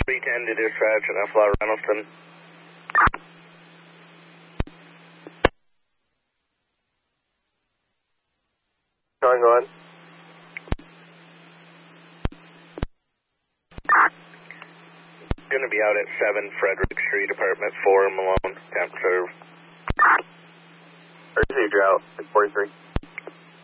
310 to dispatch in FLA Reynoldston. Going on. Going to be out at 7 Frederick Street, Apartment 4, Malone, temp serve. Emergency drought, 643.